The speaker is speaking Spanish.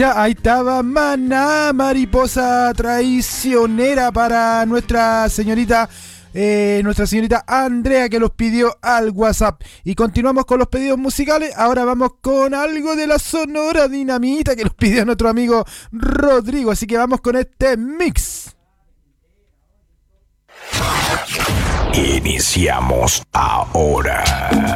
Ya, ahí estaba Maná, mariposa traicionera para nuestra señorita Andrea, que los pidió al WhatsApp. Y continuamos con los pedidos musicales. Ahora vamos con algo de la Sonora Dinamita que los pidió nuestro amigo Rodrigo. Así que vamos con este mix. Iniciamos ahora.